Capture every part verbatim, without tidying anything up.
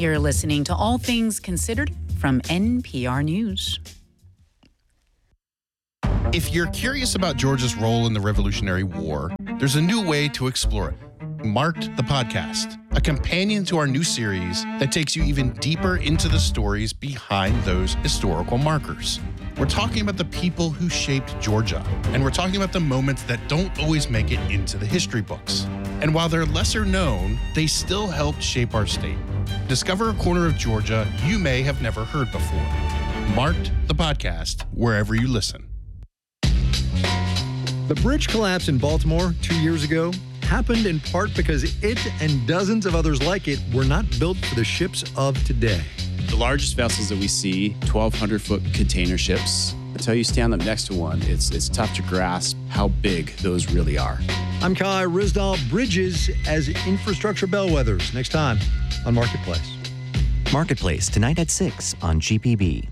You're listening to All Things Considered from N P R News. If you're curious about Georgia's role in the Revolutionary War, there's a new way to explore it. Marked the Podcast, a companion to our new series that takes you even deeper into the stories behind those historical markers. We're talking about the people who shaped Georgia, and we're talking about the moments that don't always make it into the history books. And while they're lesser known, they still helped shape our state. Discover a corner of Georgia you may have never heard before. Marked the Podcast, wherever you listen. The bridge collapse in Baltimore two years ago happened in part because it and dozens of others like it were not built for the ships of today. The largest vessels that we see, twelve hundred foot container ships. Until you stand up next to one, it's it's tough to grasp how big those really are. I'm Kai Rizdal. Bridges as infrastructure bellwethers. Next time on Marketplace. Marketplace, tonight at six on G P B.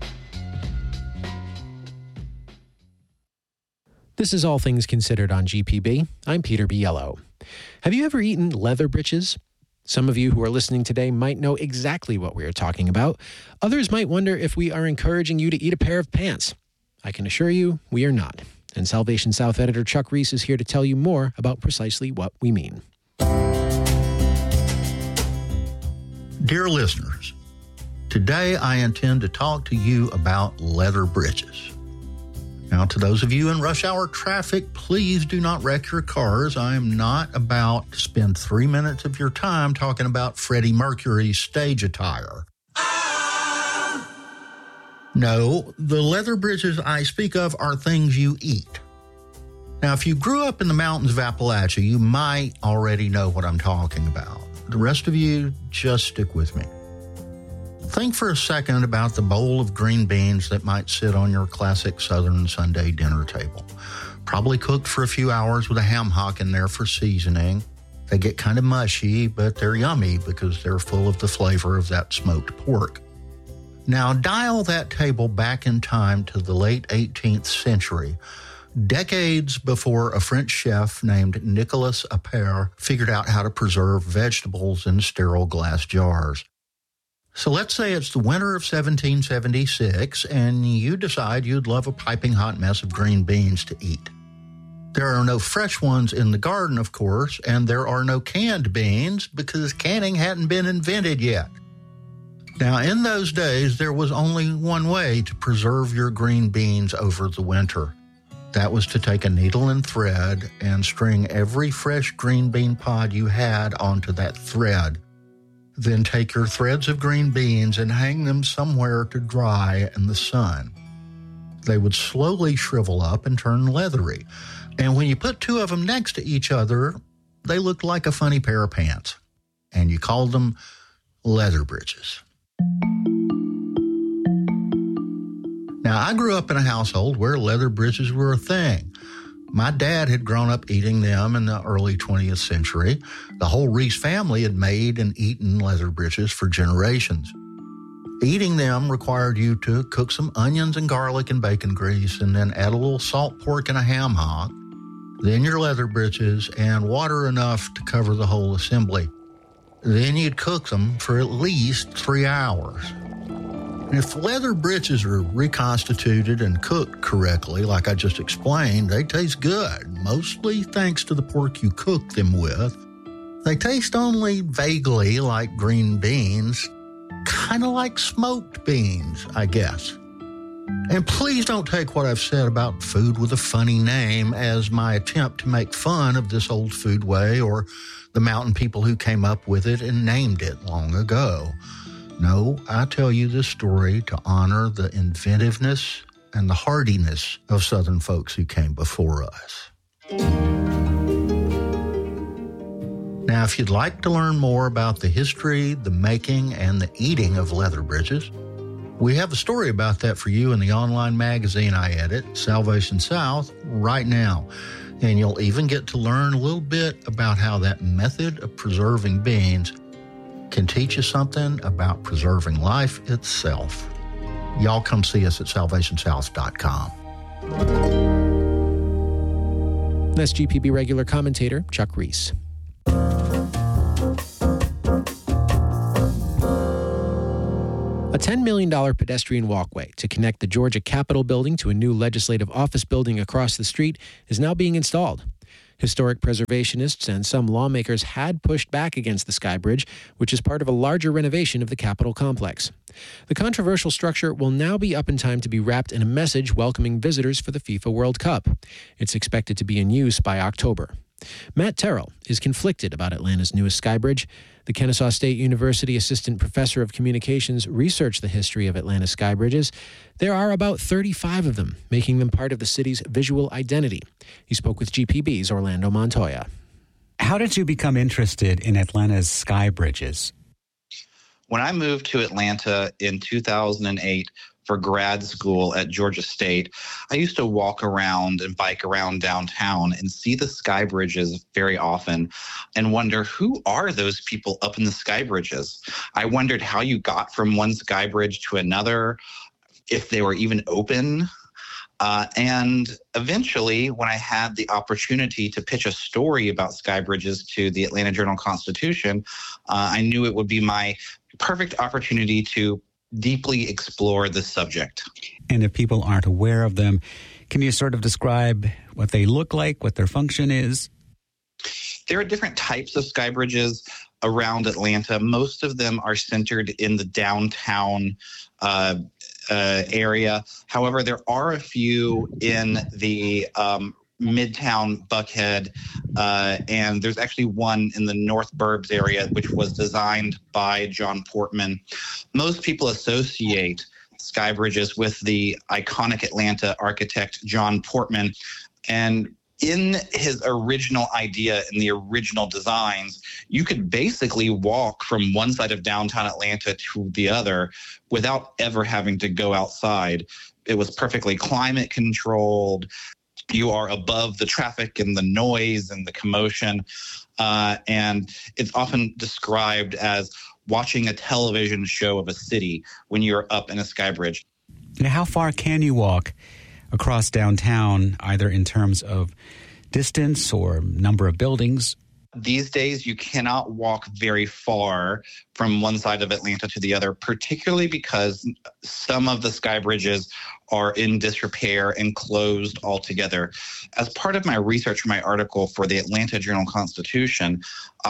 This is All Things Considered on G P B. I'm Peter Biello. Have you ever eaten leather britches? Some of you who are listening today might know exactly what we are talking about. Others might wonder if we are encouraging you to eat a pair of pants. I can assure you we are not. And Salvation South editor Chuck Reese is here to tell you more about precisely what we mean. Dear listeners, today I intend to talk to you about leather britches. Now, to those of you in rush hour traffic, please do not wreck your cars. I am not about to spend three minutes of your time talking about Freddie Mercury's stage attire. No, the leather britches I speak of are things you eat. Now, if you grew up in the mountains of Appalachia, you might already know what I'm talking about. The rest of you, just stick with me. Think for a second about the bowl of green beans that might sit on your classic Southern Sunday dinner table. Probably cooked for a few hours with a ham hock in there for seasoning. They get kind of mushy, but they're yummy because they're full of the flavor of that smoked pork. Now, dial that table back in time to the late eighteenth century, decades before a French chef named Nicolas Appert figured out how to preserve vegetables in sterile glass jars. So let's say it's the winter of seventeen seventy-six, and you decide you'd love a piping hot mess of green beans to eat. There are no fresh ones in the garden, of course, and there are no canned beans because canning hadn't been invented yet. Now, in those days, there was only one way to preserve your green beans over the winter. That was to take a needle and thread and string every fresh green bean pod you had onto that thread. Then take your threads of green beans and hang them somewhere to dry in the sun. They would slowly shrivel up and turn leathery. And when you put two of them next to each other, they looked like a funny pair of pants. And you called them leather britches. Now, I grew up in a household where leather britches were a thing. My dad had grown up eating them in the early twentieth century. The whole Reese family had made and eaten leather britches for generations. Eating them required you to cook some onions and garlic and bacon grease and then add a little salt pork and a ham hock, then your leather britches, and water enough to cover the whole assembly. Then you'd cook them for at least three hours. And if leather britches are reconstituted and cooked correctly, like I just explained, they taste good, mostly thanks to the pork you cook them with. They taste only vaguely like green beans, kind of like smoked beans, I guess. And please don't take what I've said about food with a funny name as my attempt to make fun of this old foodway or the mountain people who came up with it and named it long ago. No, I tell you this story to honor the inventiveness and the hardiness of Southern folks who came before us. Now, if you'd like to learn more about the history, the making, and the eating of leather britches, we have a story about that for you in the online magazine I edit, Salvation South, right now. And you'll even get to learn a little bit about how that method of preserving beans can teach you something about preserving life itself. Y'all come see us at salvation south dot com. That's G P B regular commentator Chuck Reese. A ten million dollars pedestrian walkway to connect the Georgia Capitol building to a new legislative office building across the street is now being installed. Historic preservationists and some lawmakers had pushed back against the Sky Bridge, which is part of a larger renovation of the Capitol complex. The controversial structure will now be up in time to be wrapped in a message welcoming visitors for the FIFA World Cup. It's expected to be in use by October. Matt Terrell is conflicted about Atlanta's newest Sky Bridge. The Kennesaw State University Assistant Professor of Communications researched the history of Atlanta sky bridges. There are about thirty-five of them, making them part of the city's visual identity. He spoke with G P B's Orlando Montoya. How did you become interested in Atlanta's sky bridges? When I moved to Atlanta in two thousand eight for grad school at Georgia State, I used to walk around and bike around downtown and see the sky bridges very often and wonder, who are those people up in the sky bridges? I wondered how you got from one sky bridge to another, if they were even open. Uh, and eventually, when I had the opportunity to pitch a story about sky bridges to the Atlanta Journal-Constitution, uh, I knew it would be my perfect opportunity to deeply explore the subject. And if people aren't aware of them, can you sort of describe what they look like, what their function is? There are different types of sky bridges around Atlanta. Most of them are centered in the downtown uh, uh, area. However, there are a few in the um, Midtown Buckhead, uh, and there's actually one in the North Burbs area, which was designed by John Portman. Most people associate sky bridges with the iconic Atlanta architect John Portman, and in his original idea, in the original designs, you could basically walk from one side of downtown Atlanta to the other without ever having to go outside. It was perfectly climate controlled. You are above the traffic and the noise and the commotion. Uh, and it's often described as watching a television show of a city when you're up in a sky bridge. And how far can you walk across downtown, either in terms of distance or number of buildings? These days, you cannot walk very far from one side of Atlanta to the other, particularly because some of the sky bridges are in disrepair and closed altogether. As part of my research for my article for the Atlanta Journal-Constitution,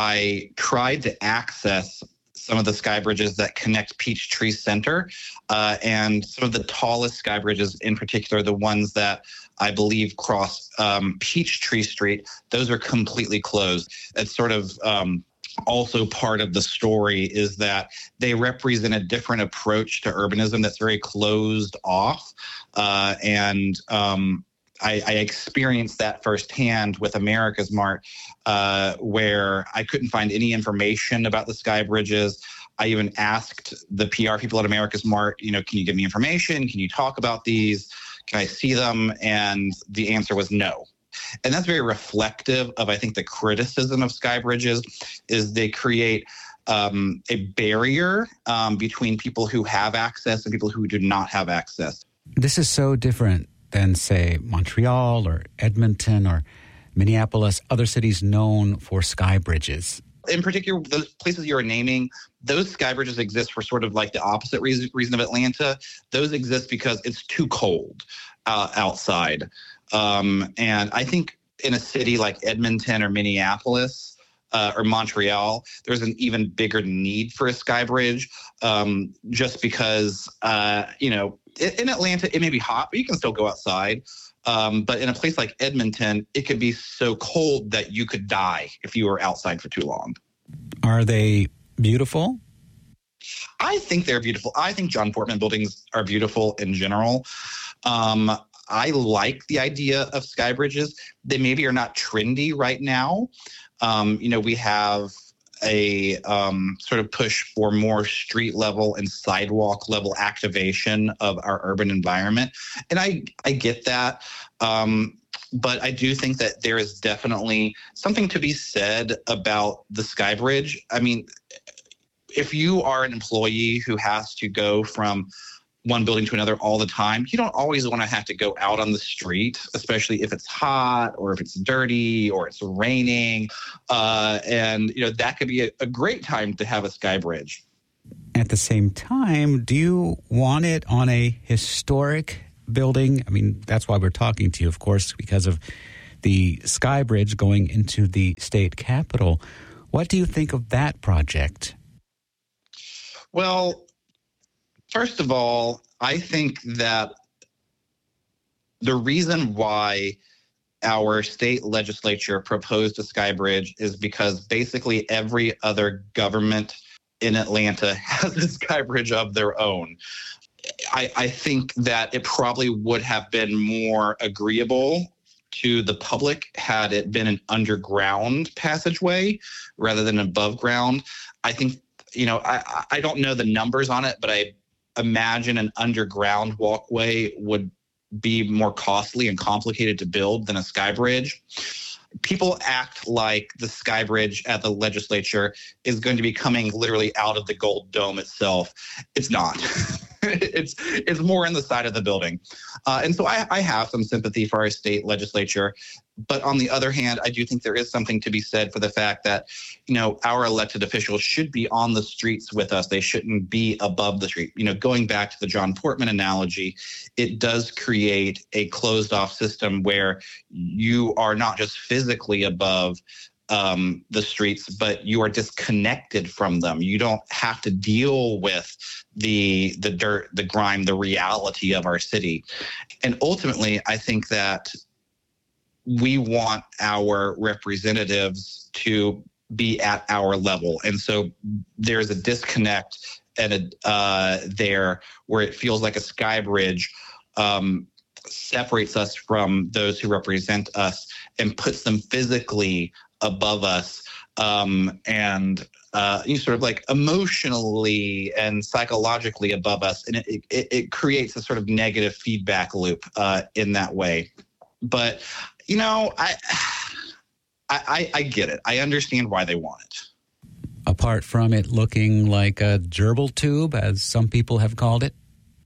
I tried to access some of the sky bridges that connect Peachtree Center, uh, and some of the tallest sky bridges, in particular, the ones that I believe cross um, Peachtree Street, those are completely closed. It's sort of um, also part of the story is that they represent a different approach to urbanism that's very closed off. Uh, and um, I, I experienced that firsthand with America's Mart, uh, where I couldn't find any information about the sky bridges. I even asked the P R people at America's Mart, you know, can you give me information? Can you talk about these? Can I see them? And the answer was no. And that's very reflective of, I think, the criticism of sky bridges is they create um, a barrier um, between people who have access and people who do not have access. This is so different than, say, Montreal or Edmonton or Minneapolis, other cities known for sky bridges. In particular, those places you're naming, those sky bridges exist for sort of like the opposite reason, reason of Atlanta. Those exist because it's too cold uh, outside. Um, and I think in a city like Edmonton or Minneapolis uh, or Montreal, there's an even bigger need for a sky bridge um, just because, uh, you know, in, in Atlanta, it may be hot, but you can still go outside. Um, but in a place like Edmonton, it could be so cold that you could die if you were outside for too long. Are they beautiful? I think they're beautiful. I think John Portman buildings are beautiful in general. Um, I like the idea of sky bridges. They maybe are not trendy right now. Um, you know, we have a um, sort of push for more street level and sidewalk level activation of our urban environment. And I, I get that. Um, but I do think that there is definitely something to be said about the sky bridge. I mean, if you are an employee who has to go from one building to another all the time, you don't always want to have to go out on the street, especially if it's hot or if it's dirty or it's raining. Uh, and, you know, that could be a, a great time to have a sky bridge. At the same time, do you want it on a historic building? I mean, that's why we're talking to you, of course, because of the Sky Bridge going into the state capitol. What do you think of that project? Well, first of all, I think that the reason why our state legislature proposed a Sky Bridge is because basically every other government in Atlanta has a Sky Bridge of their own. I, I think that it probably would have been more agreeable to the public had it been an underground passageway rather than above ground. I think, you know, I, I don't know the numbers on it, but I imagine an underground walkway would be more costly and complicated to build than a Sky Bridge. People act like the Sky Bridge at the legislature is going to be coming literally out of the gold dome itself. It's not. it's it's more in the side of the building. Uh, and so I, I have some sympathy for our state legislature. But on the other hand, I do think there is something to be said for the fact that, you know, our elected officials should be on the streets with us. They shouldn't be above the street. You know, going back to the John Portman analogy, it does create a closed off system where you are not just physically above um, the streets, but you are disconnected from them. You don't have to deal with the the dirt, the grime, the reality of our city. And ultimately, I think that we want our representatives to be at our level. And so there's a disconnect and a, uh, there where it feels like a Sky Bridge um, separates us from those who represent us and puts them physically above us um, and uh, you sort of like emotionally and psychologically above us. And it, it, it creates a sort of negative feedback loop uh, in that way. But You know, I, I I get it. I understand why they want it. Apart from it looking like a gerbil tube, as some people have called it?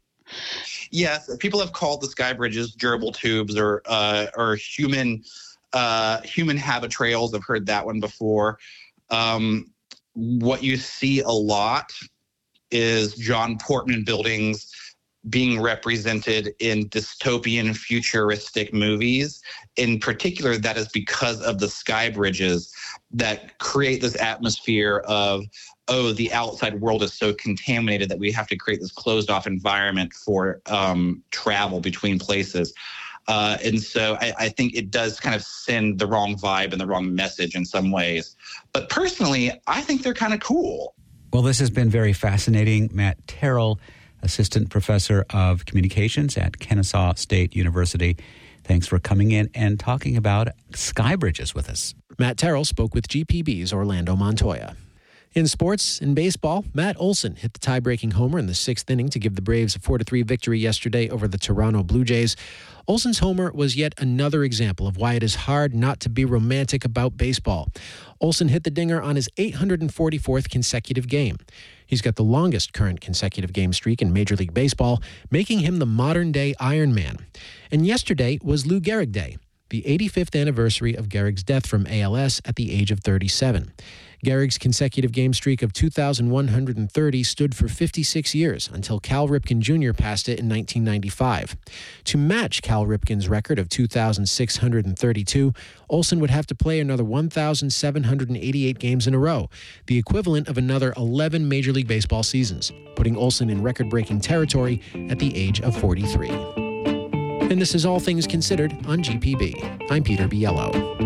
Yes, people have called the Sky Bridges gerbil tubes or uh, or human uh, human habitrails. I've heard that one before. Um, what you see a lot is John Portman buildings being represented in dystopian futuristic movies. In particular, that is because of the Sky Bridges that create this atmosphere of, oh, the outside world is so contaminated that we have to create this closed off environment for um, travel between places. Uh, and so I, I think it does kind of send the wrong vibe and the wrong message in some ways. But personally, I think they're kind of cool. Well, this has been very fascinating. Matt Terrell, Assistant Professor of Communications at Kennesaw State University. Thanks for coming in and talking about Sky Bridges with us. Matt Terrell spoke with G P B's Orlando Montoya. In sports, in baseball, Matt Olson hit the tie-breaking homer in the sixth inning to give the Braves a four to three victory yesterday over the Toronto Blue Jays. Olson's homer was yet another example of why it is hard not to be romantic about baseball. Olson hit the dinger on his eight hundred forty-fourth consecutive game. He's got the longest current consecutive game streak in Major League Baseball, making him the modern-day Iron Man. And yesterday was Lou Gehrig Day, the eighty-fifth anniversary of Gehrig's death from A L S at the age of thirty-seven. Gehrig's consecutive game streak of two thousand one hundred thirty stood for fifty-six years until Cal Ripken Junior passed it in nineteen ninety-five. To match Cal Ripken's record of two thousand six hundred thirty-two, Olson would have to play another one thousand seven hundred eighty-eight games in a row, the equivalent of another eleven Major League Baseball seasons, putting Olson in record-breaking territory at the age of forty-three. And this is All Things Considered on G P B. I'm Peter Biello.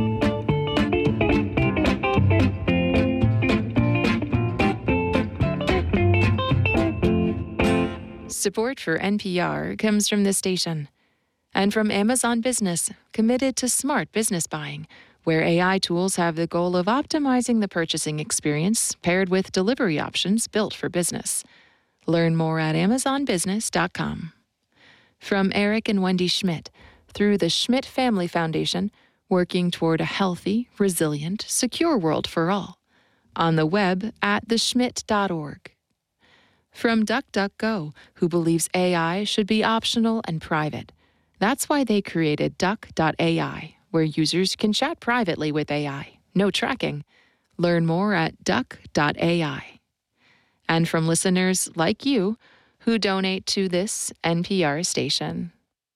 Support for N P R comes from this station and from Amazon Business, committed to smart business buying, where A I tools have the goal of optimizing the purchasing experience paired with delivery options built for business. Learn more at amazon business dot com. From Eric and Wendy Schmidt, through the Schmidt Family Foundation, working toward a healthy, resilient, secure world for all. On the web at the schmidt dot org. From DuckDuckGo, who believes A I should be optional and private. That's why they created duck dot A I, where users can chat privately with A I. No tracking. Learn more at duck dot A I. and from listeners like you who donate to this N P R station.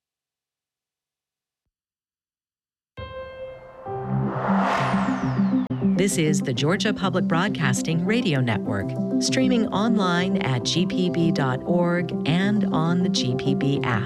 This is the Georgia Public Broadcasting Radio Network, streaming online at G P B dot org and on the G P B app.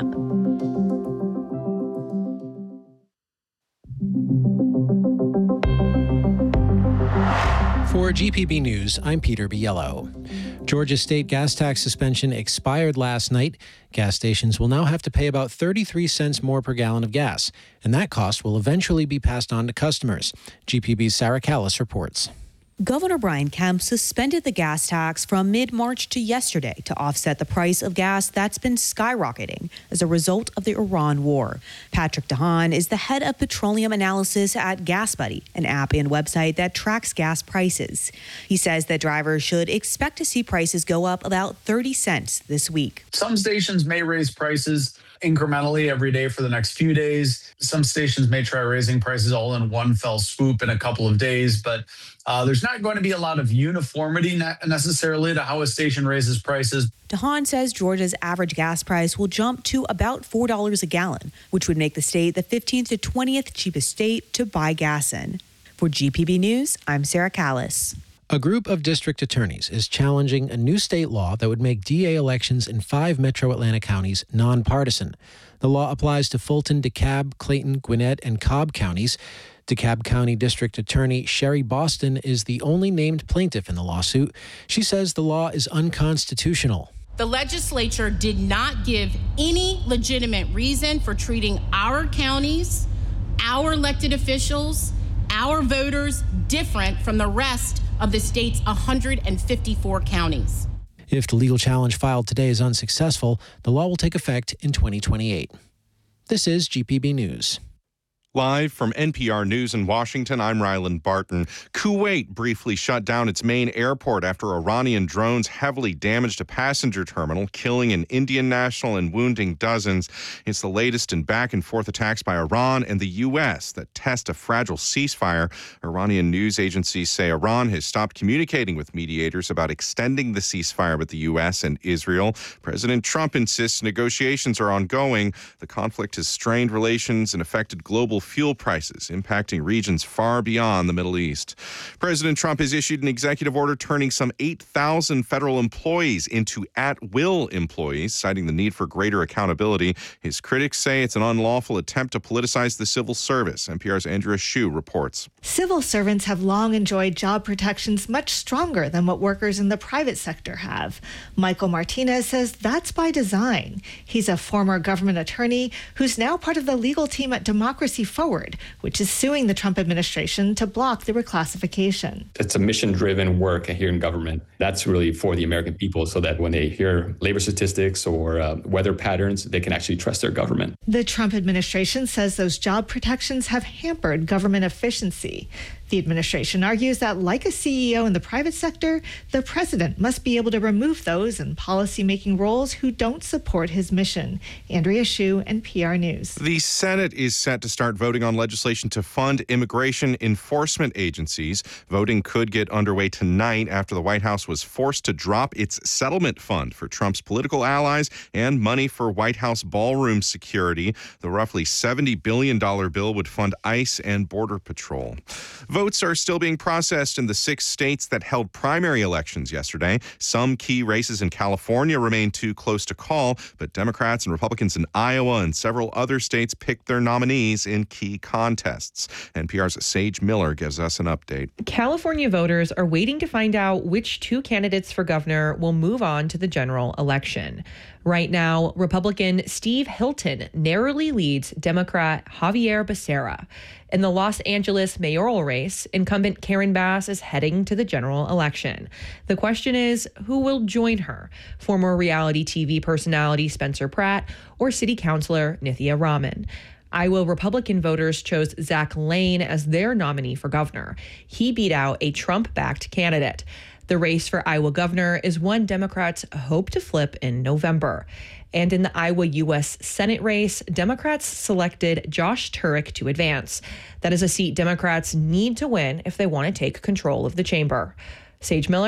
For G P B News, I'm Peter Biello. Georgia state gas tax suspension expired last night. Gas stations will now have to pay about thirty-three cents more per gallon of gas, and that cost will eventually be passed on to customers. G P B's Sarah Callis reports. Governor Brian Kemp suspended the gas tax from mid-March to yesterday to offset the price of gas that's been skyrocketing as a result of the Iran war. Patrick DeHaan is the head of petroleum analysis at GasBuddy, an app and website that tracks gas prices. He says that drivers should expect to see prices go up about thirty cents this week. Some stations may raise prices incrementally every day for the next few days. Some stations may try raising prices all in one fell swoop in a couple of days, but uh, there's not going to be a lot of uniformity necessarily to how a station raises prices. DeHaan says Georgia's average gas price will jump to about four dollars a gallon, which would make the state the fifteenth to twentieth cheapest state to buy gas in. For G P B News, I'm Sarah Callis. A group of district attorneys is challenging a new state law that would make D A elections in five metro Atlanta counties nonpartisan. The law applies to Fulton, DeKalb, Clayton, Gwinnett, and Cobb counties. DeKalb County District Attorney Sherry Boston is the only named plaintiff in the lawsuit. She says the law is unconstitutional. The legislature did not give any legitimate reason for treating our counties, our elected officials, our voters different from the rest of the state's one hundred fifty-four counties. If the legal challenge filed today is unsuccessful, the law will take effect in twenty twenty-eight. This is G P B News. Live from N P R News in Washington, I'm Ryland Barton. Kuwait briefly shut down its main airport after Iranian drones heavily damaged a passenger terminal, killing an Indian national and wounding dozens. It's the latest in back-and-forth attacks by Iran and the U S that test a fragile ceasefire. Iranian news agencies say Iran has stopped communicating with mediators about extending the ceasefire with the U S and Israel. President Trump insists negotiations are ongoing. The conflict has strained relations and affected global fuel prices, impacting regions far beyond the Middle East. President Trump has issued an executive order turning some eight thousand federal employees into at-will employees, citing the need for greater accountability. His critics say it's an unlawful attempt to politicize the civil service. N P R's Andrea Hsu reports. Civil servants have long enjoyed job protections much stronger than what workers in the private sector have. Michael Martinez says that's by design. He's a former government attorney who's now part of the legal team at Democracy Forward, which is suing the Trump administration to block the reclassification. It's a mission-driven work here in government. That's really for the American people so that when they hear labor statistics or uh, weather patterns, they can actually trust their government. The Trump administration says those job protections have hampered government efficiency. The administration argues that, like a C E O in the private sector, the president must be able to remove those in policymaking roles who don't support his mission. Andrea Hsu, N P R News. The Senate is set to start voting on legislation to fund immigration enforcement agencies. Voting could get underway tonight after the White House was forced to drop its settlement fund for Trump's political allies and money for White House ballroom security. The roughly seventy billion dollars bill would fund ICE and Border Patrol. Votes are still being processed in the six states that held primary elections yesterday. Some key races in California remain too close to call, but Democrats and Republicans in Iowa and several other states picked their nominees in key contests. N P R's Sage Miller gives us an update. California voters are waiting to find out which two candidates for governor will move on to the general election. Right now, Republican Steve Hilton narrowly leads Democrat Javier Becerra. In the Los Angeles mayoral race, incumbent Karen Bass is heading to the general election. The question is, who will join her? Former reality T V personality Spencer Pratt or city councilor Nithya Raman? Iowa Republican voters chose Zach Lane as their nominee for governor. He beat out a Trump-backed candidate. The race for Iowa governor is one Democrats hope to flip in November. And in the Iowa U S Senate race, Democrats selected Josh Turek to advance. That is a seat Democrats need to win if they want to take control of the chamber. Sage Miller,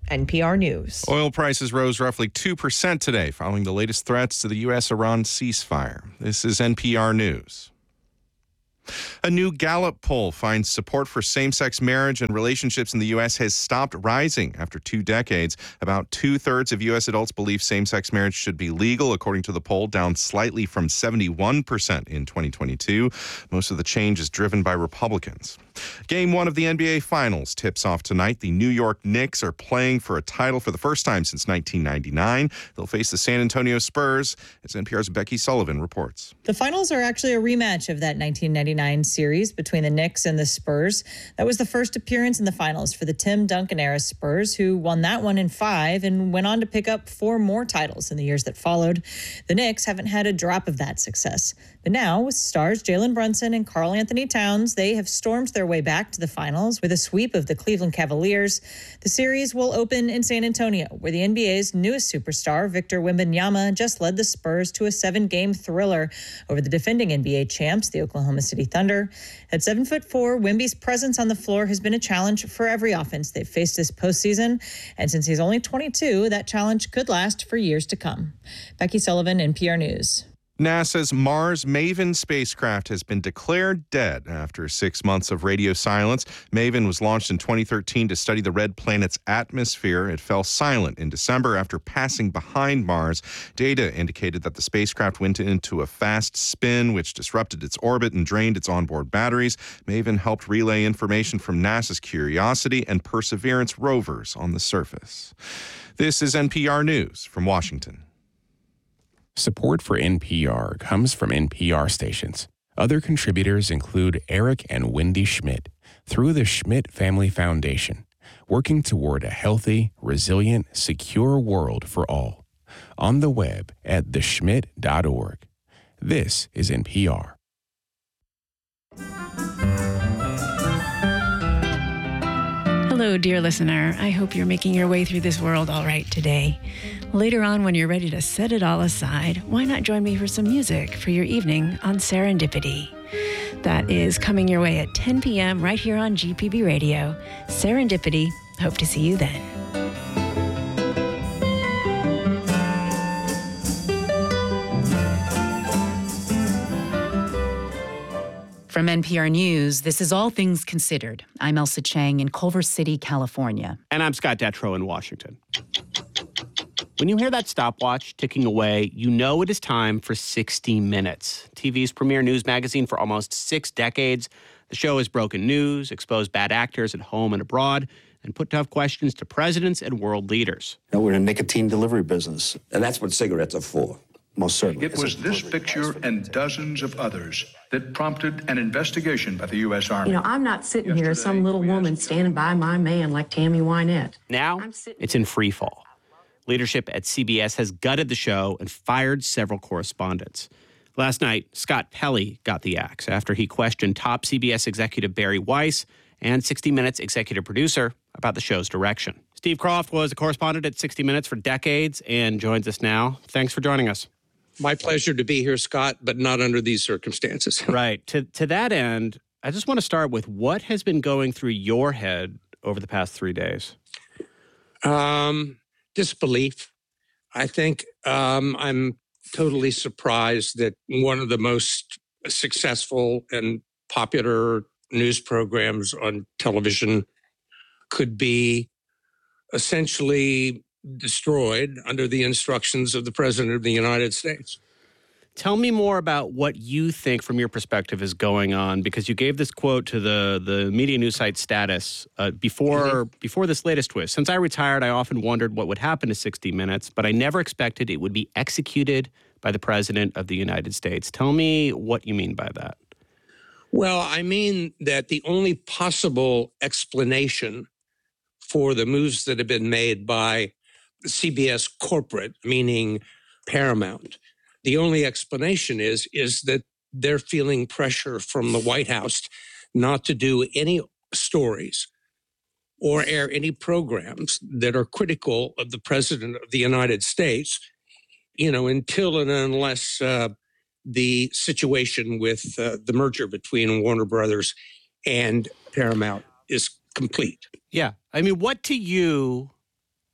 N P R News. Oil prices rose roughly two percent today following the latest threats to the U S Iran ceasefire. This is N P R News. A new Gallup poll finds support for same-sex marriage and relationships in the U S has stopped rising after two decades. About two-thirds of U S adults believe same-sex marriage should be legal, according to the poll, down slightly from seventy-one percent in twenty twenty-two. Most of the change is driven by Republicans. Game one of the N B A Finals tips off tonight. The New York Knicks are playing for a title for the first time since nineteen ninety-nine. They'll face the San Antonio Spurs, as N P R's Becky Sullivan reports. The finals are actually a rematch of that nineteen ninety-nine series between the Knicks and the Spurs. That was the first appearance in the finals for the Tim Duncan-era Spurs, who won that one in five and went on to pick up four more titles in the years that followed. The Knicks haven't had a drop of that success. But now, with stars Jalen Brunson and Karl Anthony Towns, they have stormed their way back to the finals with a sweep of the Cleveland Cavaliers. The series will open in San Antonio, where the N B A's newest superstar, Victor Wembanyama, just led the Spurs to a seven-game thriller over the defending N B A champs, the Oklahoma City Thunder. At seven foot four, Wemby's presence on the floor has been a challenge for every offense they've faced this postseason. And since he's only twenty-two, that challenge could last for years to come. Becky Sullivan, N P R News. NASA's Mars MAVEN spacecraft has been declared dead after six months of radio silence. MAVEN was launched in twenty thirteen to study the red planet's atmosphere. It fell silent in December after passing behind Mars. Data indicated that the spacecraft went into a fast spin, which disrupted its orbit and drained its onboard batteries. MAVEN helped relay information from NASA's Curiosity and Perseverance rovers on the surface. This is N P R News from Washington. Support for N P R comes from N P R stations. Other contributors include Eric and Wendy Schmidt through the Schmidt Family Foundation, working toward a healthy, resilient, secure world for all. On the web at the schmidt dot org. This is N P R. Hello, dear listener. I hope you're making your way through this world all right today. Later on, when you're ready to set it all aside, why not join me for some music for your evening on Serendipity? That is coming your way at ten p.m. right here on G P B Radio. Serendipity. Hope to see you then. From N P R News, this is All Things Considered. I'm Elsa Chang in Culver City, California. And I'm Scott Detrow in Washington. When you hear that stopwatch ticking away, you know it is time for sixty minutes, T V's premier news magazine for almost six decades. The show has broken news, exposed bad actors at home and abroad, and put tough questions to presidents and world leaders. You know, we're in a nicotine delivery business, and that's what cigarettes are for. Most certainly. It was this picture and dozens of others that prompted an investigation by the U S Army. You know, I'm not sitting here as some little woman standing by my man like Tammy Wynette. Now, it's in free fall. Leadership at C B S has gutted the show and fired several correspondents. Last night, Scott Pelley got the axe after he questioned top C B S executive Barry Weiss and sixty minutes executive producer about the show's direction. Steve Kroft was a correspondent at sixty minutes for decades and joins us now. Thanks for joining us. My pleasure to be here, Scott, but not under these circumstances. Right. To to that end, I just want to start with what has been going through your head over the past three days? Um, disbelief. I think um, I'm totally surprised that one of the most successful and popular news programs on television could be essentially destroyed under the instructions of the President of the United States. Tell me more about what you think from your perspective is going on, because you gave this quote to the, the media news site Status uh, before mm-hmm. before this latest twist. Since I retired, I often wondered what would happen to sixty minutes, but I never expected it would be executed by the President of the United States. Tell me what you mean by that. Well, I mean that the only possible explanation for the moves that have been made by C B S corporate, meaning Paramount, the only explanation is, is that they're feeling pressure from the White House not to do any stories or air any programs that are critical of the President of the United States, you know, until and unless uh, the situation with uh, the merger between Warner Brothers and Paramount is complete. Yeah. I mean, what to you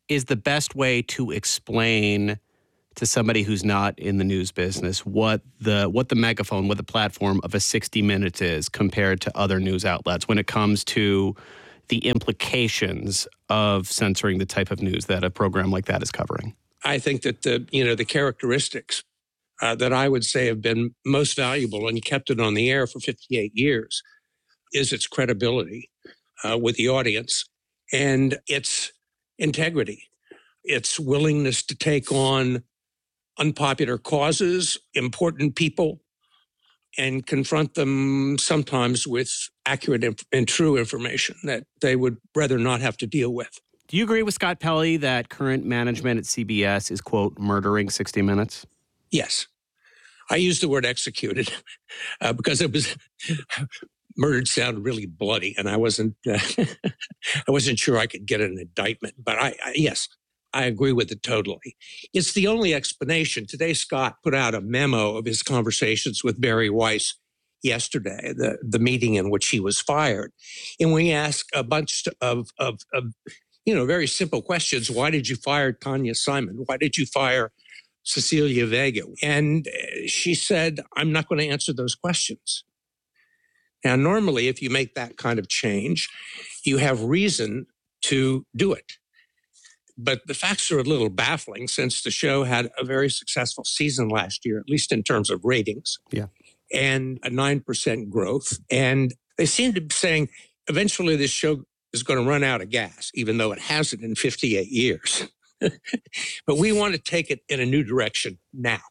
is the best way to explain to somebody who's not in the news business what the what the megaphone, what the platform of a sixty minutes is compared to other news outlets when it comes to the implications of censoring the type of news that a program like that is covering? I think that the, you know, the characteristics uh, that I would say have been most valuable and kept it on the air for fifty-eight years is its credibility uh, with the audience and its integrity, its willingness to take on unpopular causes, important people, and confront them sometimes with accurate inf- and true information that they would rather not have to deal with. Do you agree with Scott Pelley that current management at C B S is, quote, murdering sixty minutes? Yes. I used the word executed uh, because it was murdered sounded really bloody, and I wasn't uh, I wasn't sure I could get an indictment. But I, I yes, I agree with it totally. It's the only explanation. Today, Scott put out a memo of his conversations with Barry Weiss yesterday, the, the meeting in which he was fired. And we asked a bunch of, of, of, you know, very simple questions. Why did you fire Tanya Simon? Why did you fire Cecilia Vega? And she said, I'm not going to answer those questions. Now, normally, if you make that kind of change, you have reason to do it. But the facts are a little baffling since the show had a very successful season last year, at least in terms of ratings. Yeah. And a nine percent growth. And they seem to be saying eventually this show is going to run out of gas, even though it hasn't in fifty-eight years. But we want to take it in a new direction now,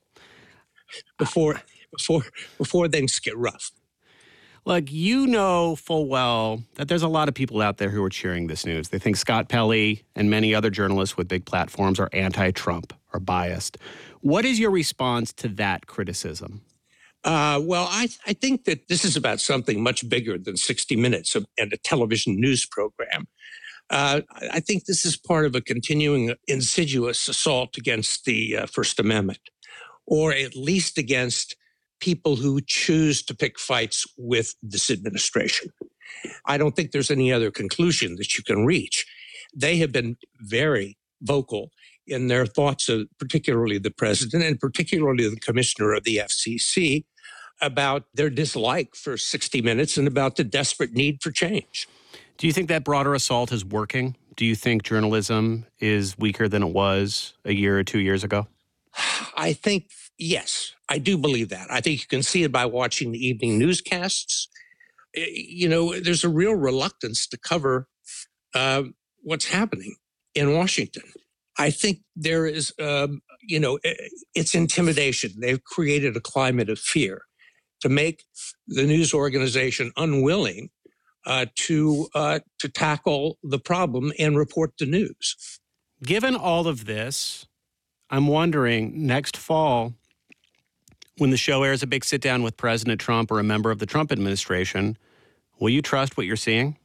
before, before, before things get rough. Look, you know full well that there's a lot of people out there who are cheering this news. They think Scott Pelley and many other journalists with big platforms are anti-Trump or biased. What is your response to that criticism? Uh, well, I, I think that this is about something much bigger than sixty minutes and a television news program. Uh, I think this is part of a continuing insidious assault against the uh, First Amendment, or at least against people who choose to pick fights with this administration. I don't think there's any other conclusion that you can reach. They have been very vocal in their thoughts of particularly the president and particularly the commissioner of the F C C about their dislike for sixty minutes and about the desperate need for change. Do you think that broader assault is working? Do you think journalism is weaker than it was a year or two years ago? I think, yes, I do believe that. I think you can see it by watching the evening newscasts. You know, there's a real reluctance to cover uh, what's happening in Washington. I think there is, um, you know, it's intimidation. They've created a climate of fear to make the news organization unwilling uh, to uh, to tackle the problem and report the news. Given all of this, I'm wondering next fall, when the show airs a big sit down with President Trump or a member of the Trump administration, will you trust what you're seeing?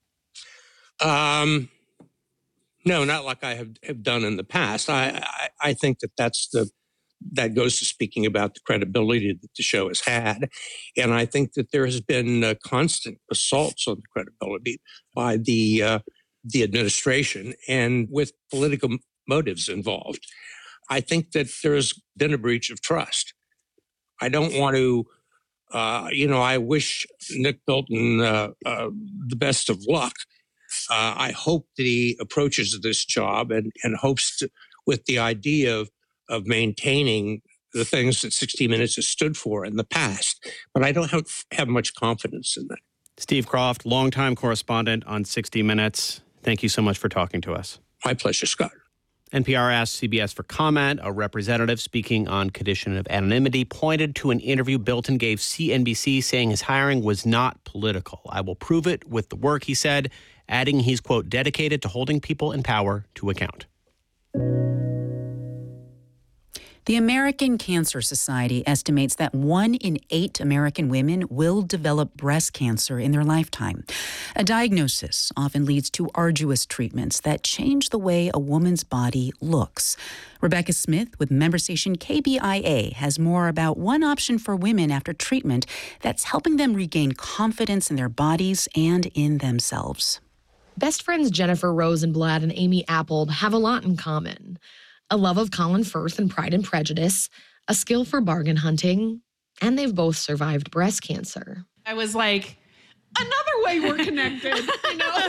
Um, no, not like I have, have done in the past. I, I, I think that that's the, that goes to speaking about the credibility that the show has had. And I think that there has been uh, constant assaults on the credibility by the, uh, the administration and with political motives involved. I think that there's been a breach of trust. I don't want to, uh, you know, I wish Nick Bilton uh, uh, the best of luck. Uh, I hope that he approaches this job and, and hopes to, with the idea of, of maintaining the things that sixty minutes has stood for in the past. But I don't have, have much confidence in that. Steve Kroft, longtime correspondent on sixty minutes. Thank you so much for talking to us. My pleasure, Scott. N P R asked C B S for comment. A representative speaking on condition of anonymity pointed to an interview Bilton gave C N B C saying his hiring was not political. I will prove it with the work, he said, adding he's, quote, dedicated to holding people in power to account. The American Cancer Society estimates that one in eight American women will develop breast cancer in their lifetime. A diagnosis often leads to arduous treatments that change the way a woman's body looks. Rebecca Smith with member station K B I A has more about one option for women after treatment that's helping them regain confidence in their bodies and in themselves. Best friends Jennifer Rosenblatt and Amy Appold have a lot in common. A love of Colin Firth and Pride and Prejudice, a skill for bargain hunting, and they've both survived breast cancer. I was like, another way we're connected, you know?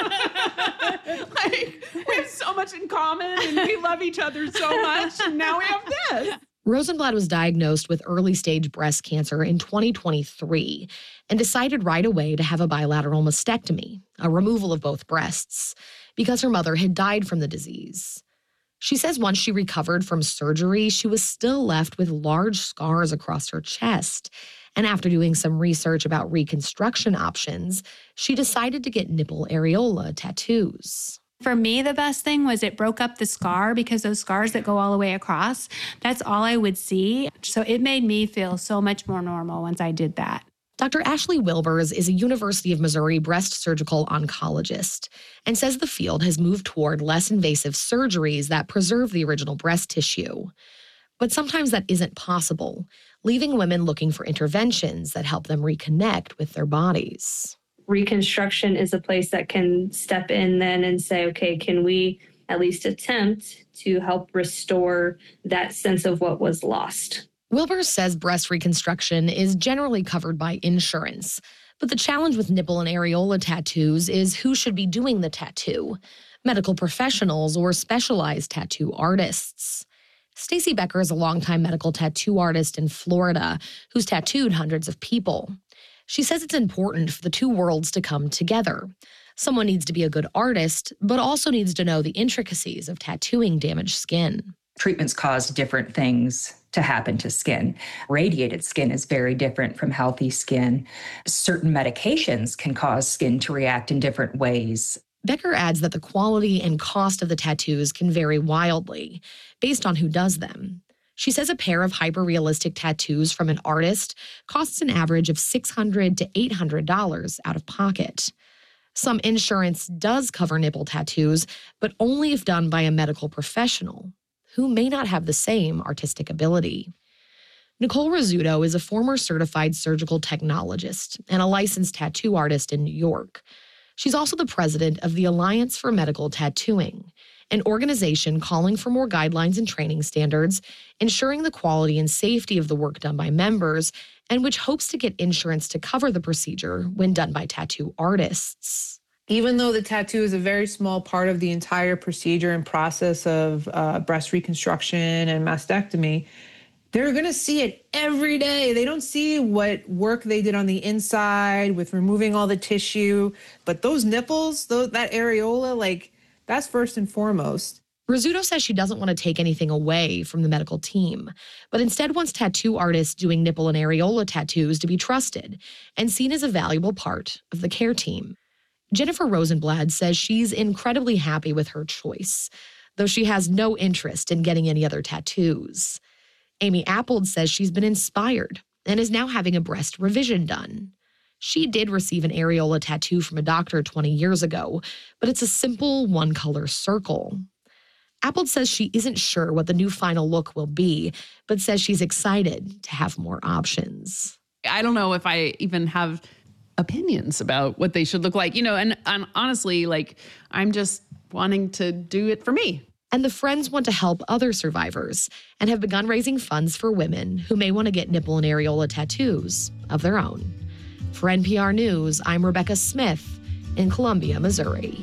Like, we have so much in common and we love each other so much, and now we have this. Rosenblatt was diagnosed with early-stage breast cancer in twenty twenty-three and decided right away to have a bilateral mastectomy, a removal of both breasts, because her mother had died from the disease. She says once she recovered from surgery, she was still left with large scars across her chest. And after doing some research about reconstruction options, she decided to get nipple areola tattoos. For me, the best thing was it broke up the scar, because those scars that go all the way across, that's all I would see. So it made me feel so much more normal once I did that. Doctor Ashley Wilbers is a University of Missouri breast surgical oncologist and says the field has moved toward less invasive surgeries that preserve the original breast tissue. But sometimes that isn't possible, leaving women looking for interventions that help them reconnect with their bodies. Reconstruction is a place that can step in then and say, okay, can we at least attempt to help restore that sense of what was lost? Wilbur says breast reconstruction is generally covered by insurance, but the challenge with nipple and areola tattoos is who should be doing the tattoo, medical professionals or specialized tattoo artists. Stacey Becker is a longtime medical tattoo artist in Florida who's tattooed hundreds of people. She says it's important for the two worlds to come together. Someone needs to be a good artist, but also needs to know the intricacies of tattooing damaged skin. Treatments cause different things to happen to skin. Radiated skin is very different from healthy skin. Certain medications can cause skin to react in different ways. Becker adds that the quality and cost of the tattoos can vary wildly based on who does them. She says a pair of hyper-realistic tattoos from an artist costs an average of six hundred dollars to eight hundred dollars out of pocket. Some insurance does cover nipple tattoos, but only if done by a medical professional who may not have the same artistic ability. Nicole Rizzuto is a former certified surgical technologist and a licensed tattoo artist in New York. She's also the president of the Alliance for Medical Tattooing, an organization calling for more guidelines and training standards, ensuring the quality and safety of the work done by members, and which hopes to get insurance to cover the procedure when done by tattoo artists. Even though the tattoo is a very small part of the entire procedure and process of uh, breast reconstruction and mastectomy, they're going to see it every day. They don't see what work they did on the inside with removing all the tissue. But those nipples, those, that areola, like, that's first and foremost. Rizzuto says she doesn't want to take anything away from the medical team, but instead wants tattoo artists doing nipple and areola tattoos to be trusted and seen as a valuable part of the care team. Jennifer Rosenblatt says she's incredibly happy with her choice, though she has no interest in getting any other tattoos. Amy Appold says she's been inspired and is now having a breast revision done. She did receive an areola tattoo from a doctor twenty years ago, but it's a simple one-color circle. Appold says she isn't sure what the new final look will be, but says she's excited to have more options. I don't know if I even have opinions about what they should look like, you know, and, and honestly, like, I'm just wanting to do it for me. And the Friends want to help other survivors and have begun raising funds for women who may want to get nipple and areola tattoos of their own. For N P R News, I'm Rebecca Smith in Columbia, Missouri.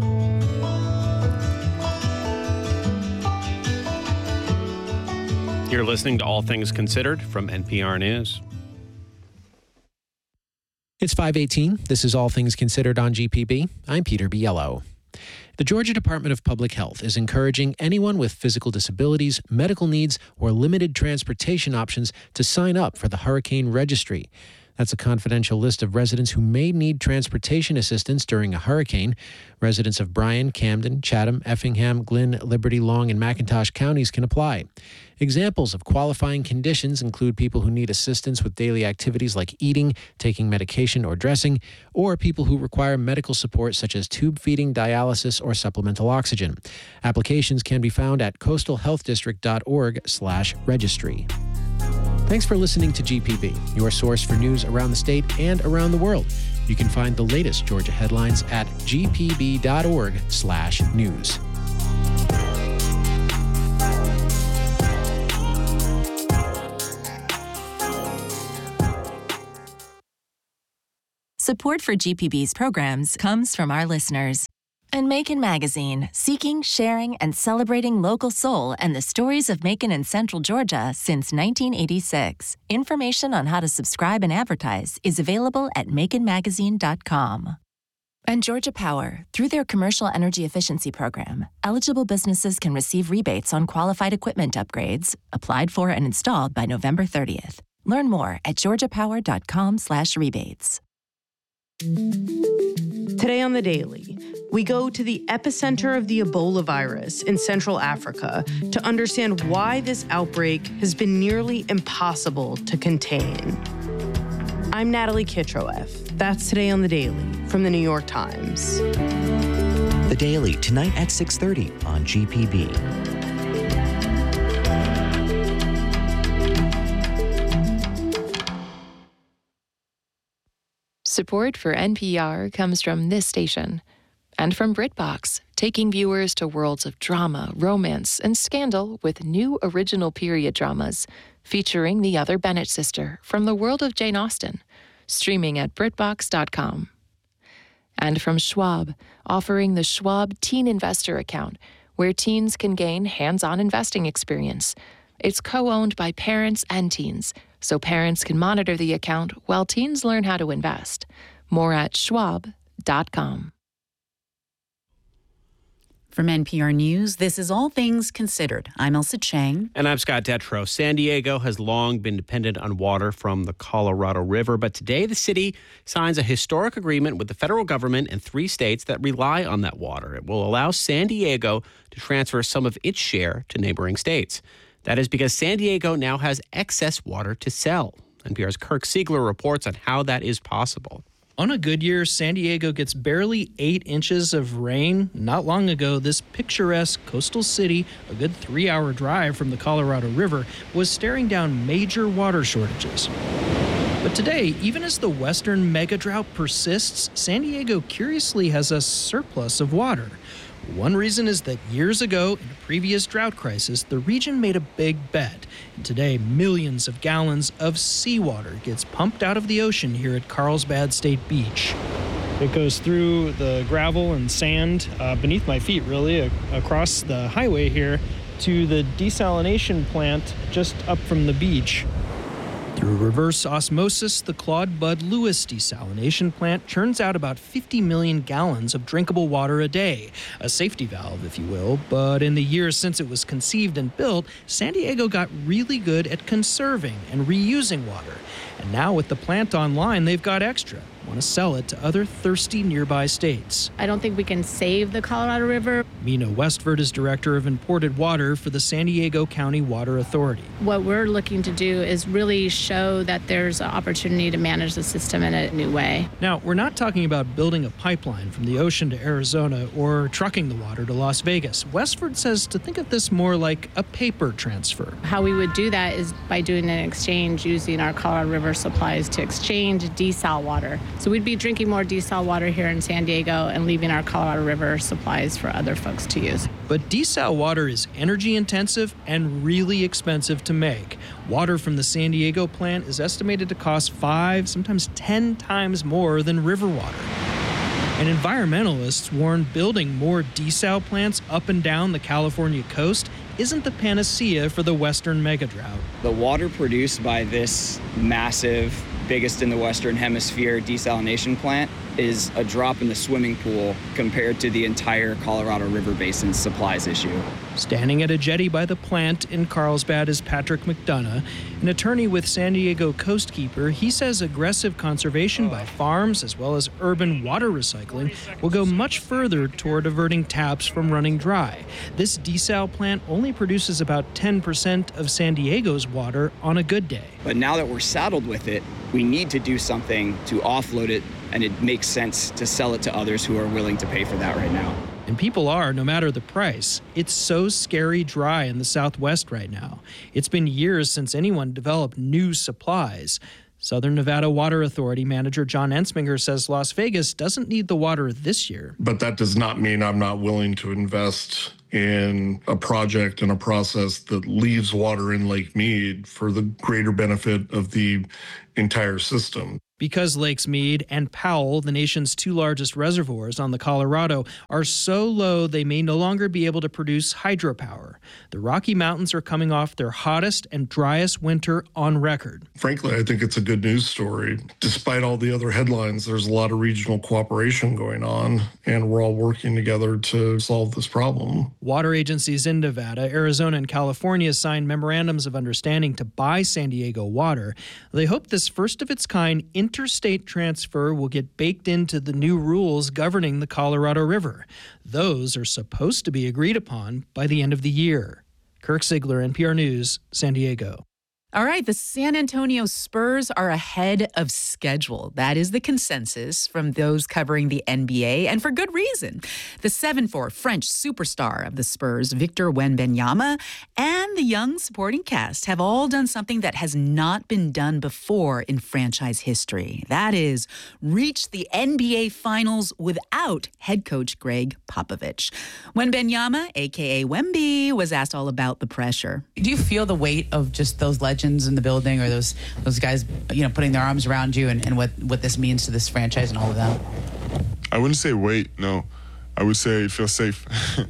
You're listening to All Things Considered from N P R News. It's five eighteen. This is All Things Considered on G P B. I'm Peter Biello. The Georgia Department of Public Health is encouraging anyone with physical disabilities, medical needs, or limited transportation options to sign up for the Hurricane Registry. That's a confidential list of residents who may need transportation assistance during a hurricane. Residents of Bryan, Camden, Chatham, Effingham, Glynn, Liberty, Long, and McIntosh counties can apply. Examples of qualifying conditions include people who need assistance with daily activities like eating, taking medication or dressing, or people who require medical support such as tube feeding, dialysis, or supplemental oxygen. Applications can be found at coastalhealthdistrict.org slash registry. Thanks for listening to G P B, your source for news around the state and around the world. You can find the latest Georgia headlines at g p b dot org slash news. Support for G P B's programs comes from our listeners. And Macon Magazine, seeking, sharing, and celebrating local soul and the stories of Macon and Central Georgia since nineteen eighty-six. Information on how to subscribe and advertise is available at macon magazine dot com. And Georgia Power, through their Commercial Energy Efficiency Program, eligible businesses can receive rebates on qualified equipment upgrades, applied for and installed by November thirtieth. Learn more at georgia power dot com slash rebates. Today on The Daily, we go to the epicenter of the Ebola virus in Central Africa to understand why this outbreak has been nearly impossible to contain. I'm Natalie Kitroeff. That's Today on The Daily from The New York Times. The Daily, tonight at six thirty on G P B. Support for N P R comes from this station and from BritBox, taking viewers to worlds of drama, romance, and scandal with new original period dramas featuring the other Bennett sister from the world of Jane Austen, streaming at brit box dot com. And from Schwab, offering the Schwab Teen Investor Account, where teens can gain hands-on investing experience. It's co-owned by parents and teens, so parents can monitor the account while teens learn how to invest. More at schwab dot com. From N P R News, this is All Things Considered. I'm Elsa Chang. And I'm Scott Detrow. San Diego has long been dependent on water from the Colorado River, but today the city signs a historic agreement with the federal government and three states that rely on that water. It will allow San Diego to transfer some of its share to neighboring states. That is because San Diego now has excess water to sell. N P R's Kirk Siegler reports on how that is possible. On a good year, San Diego gets barely eight inches of rain. Not long ago, this picturesque coastal city, a good three-hour drive from the Colorado River, was staring down major water shortages. But today, even as the western mega drought persists, San Diego curiously has a surplus of water. One reason is that years ago, in a previous drought crisis, the region made a big bet. And today, millions of gallons of seawater gets pumped out of the ocean here at Carlsbad State Beach. It goes through the gravel and sand uh, beneath my feet, really, a- across the highway here to the desalination plant just up from the beach. Through reverse osmosis, the Claude Bud Lewis desalination plant churns out about fifty million gallons of drinkable water a day, a safety valve, if you will. But in the years since it was conceived and built, San Diego got really good at conserving and reusing water. And now with the plant online, they've got extra. Want to sell it to other thirsty nearby states. I don't think we can save the Colorado River. Mina Westford is director of imported water for the San Diego County Water Authority. What we're looking to do is really show that there's an opportunity to manage the system in a new way. Now, we're not talking about building a pipeline from the ocean to Arizona or trucking the water to Las Vegas. Westford says to think of this more like a paper transfer. How we would do that is by doing an exchange using our Colorado River supplies to exchange desal water. So we'd be drinking more desal water here in San Diego and leaving our Colorado River supplies for other folks to use. But desal water is energy intensive and really expensive to make. Water from the San Diego plant is estimated to cost five, sometimes ten times more than river water. And environmentalists warn building more desal plants up and down the California coast isn't the panacea for the western megadrought. The water produced by this massive, biggest in the Western Hemisphere desalination plant is a drop in the swimming pool compared to the entire Colorado River Basin's supplies issue. Standing at a jetty by the plant in Carlsbad is Patrick McDonough, an attorney with San Diego Coastkeeper. He says aggressive conservation by farms as well as urban water recycling will go much further toward averting taps from running dry. This desal plant only produces about ten percent of San Diego's water on a good day. But now that we're saddled with it, we need to do something to offload it, and it makes sense to sell it to others who are willing to pay for that right now. And people are, no matter the price. It's so scary dry in the Southwest right now. It's been years since anyone developed new supplies. Southern Nevada Water Authority manager John Ensminger says Las Vegas doesn't need the water this year. But that does not mean I'm not willing to invest in a project and a process that leaves water in Lake Mead for the greater benefit of the entire system. Because Lakes Mead and Powell, the nation's two largest reservoirs on the Colorado, are so low they may no longer be able to produce hydropower. The Rocky Mountains are coming off their hottest and driest winter on record. Frankly, I think it's a good news story. Despite all the other headlines, there's a lot of regional cooperation going on, and we're all working together to solve this problem. Water agencies in Nevada, Arizona, and California signed memorandums of understanding to buy San Diego water. They hope this first-of-its-kind interstate transfer will get baked into the new rules governing the Colorado River. Those are supposed to be agreed upon by the end of the year. Kirk Ziegler, N P R News, San Diego. All right, the San Antonio Spurs are ahead of schedule. That is the consensus from those covering the N B A, and for good reason. The seven four French superstar of the Spurs, Victor Wembanyama, and the young supporting cast have all done something that has not been done before in franchise history. That is, reach the N B A Finals without head coach Greg Popovich. Wembanyama, a k a. Wemby, was asked all about the pressure. Do you feel the weight of just those legends in the building, or those those guys, you know, putting their arms around you, and, and what, what this means to this franchise and all of that? I wouldn't say wait, no. I would say it feels safe.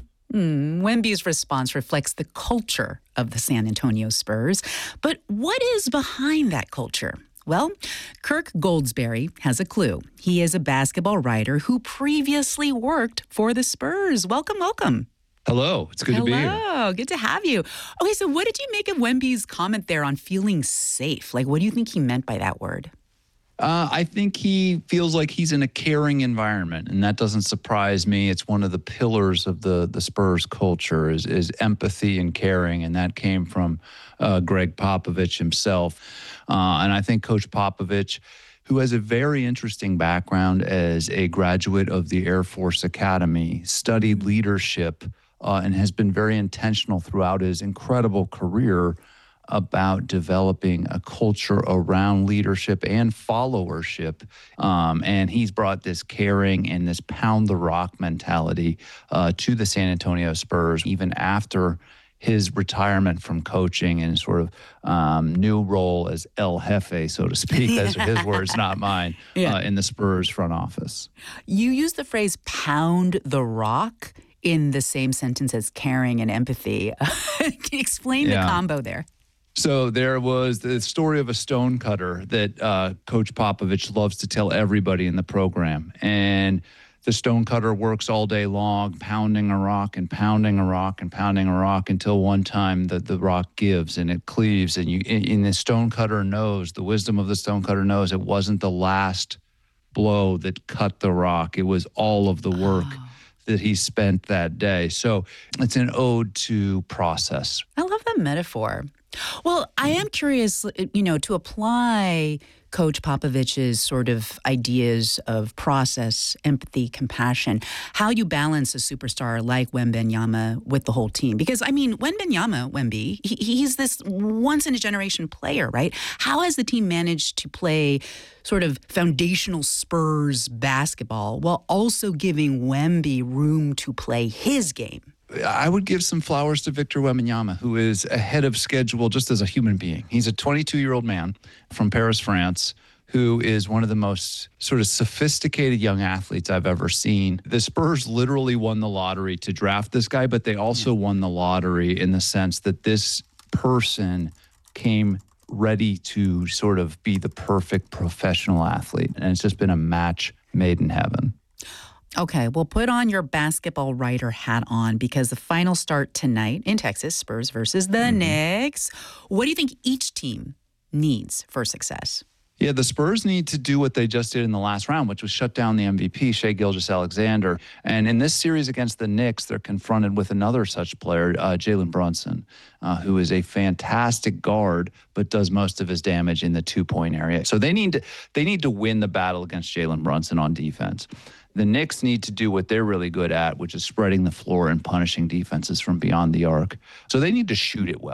mm, Wemby's response reflects the culture of the San Antonio Spurs. But what is behind that culture? Well, Kirk Goldsberry has a clue. He is a basketball writer who previously worked for the Spurs. Welcome, welcome. Hello, it's good Hello. to be here. Hello, good to have you. Okay, so what did you make of Wemby's comment there on feeling safe? Like, what do you think he meant by that word? Uh, I think he feels like he's in a caring environment, and that doesn't surprise me. It's one of the pillars of the the Spurs culture is, is empathy and caring, and that came from uh, Greg Popovich himself. Uh, and I think Coach Popovich, who has a very interesting background as a graduate of the Air Force Academy, studied leadership, Uh, and has been very intentional throughout his incredible career about developing a culture around leadership and followership. Um, and he's brought this caring and this pound the rock mentality uh, to the San Antonio Spurs, even after his retirement from coaching and sort of um, new role as El Jefe, so to speak. Those are his words, not mine, yeah. uh, in the Spurs front office. You use the phrase pound the rock in the same sentence as caring and empathy. Can you explain yeah. the combo there? So there was the story of a stonecutter that uh, Coach Popovich loves to tell everybody in the program. And the stonecutter works all day long, pounding a rock and pounding a rock and pounding a rock until one time the, the rock gives and it cleaves. And you, and the stonecutter knows, the wisdom of the stonecutter knows it wasn't the last blow that cut the rock. It was all of the work oh. that he spent that day. So it's an ode to process. I love that metaphor. Well, I am curious, you know, to apply Coach Popovich's sort of ideas of process, empathy, compassion, how you balance a superstar like Wembanyama with the whole team. Because, I mean, Wembanyama, Wemby, he, he's this once-in-a-generation player, right? How has the team managed to play sort of foundational Spurs basketball while also giving Wemby room to play his game? I would give some flowers to Victor Wembanyama, who is ahead of schedule just as a human being. He's a twenty-two-year-old man from Paris, France, who is one of the most sort of sophisticated young athletes I've ever seen. The Spurs literally won the lottery to draft this guy, but they also won the lottery in the sense that this person came ready to sort of be the perfect professional athlete. And it's just been a match made in heaven. Okay, well, put on your basketball writer hat on because the final start tonight in Texas, Spurs versus the mm-hmm. Knicks. What do you think each team needs for success? Yeah, the Spurs need to do what they just did in the last round, which was shut down the M V P, Shai Gilgeous-Alexander. And in this series against the Knicks, they're confronted with another such player, uh, Jalen Brunson, uh, who is a fantastic guard, but does most of his damage in the two-point area. So they need to they need to win the battle against Jalen Brunson on defense. The Knicks need to do what they're really good at, which is spreading the floor and punishing defenses from beyond the arc. So they need to shoot it well.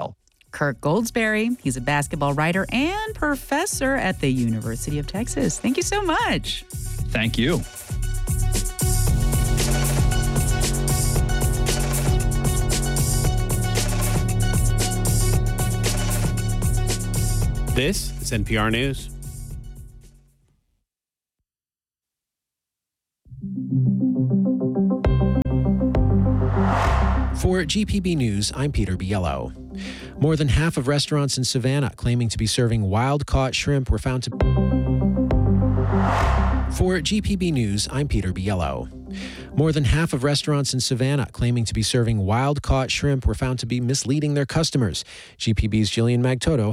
Kirk Goldsberry. He's a basketball writer and professor at the University of Texas. Thank you so much. Thank you. This is N P R News. For G P B News, I'm Peter Biello. More than half of restaurants in Savannah claiming to be serving wild-caught shrimp were found to... For G P B News, I'm Peter Biello. More than half of restaurants in Savannah claiming to be serving wild-caught shrimp were found to be misleading their customers. G P B's Jillian Magtoto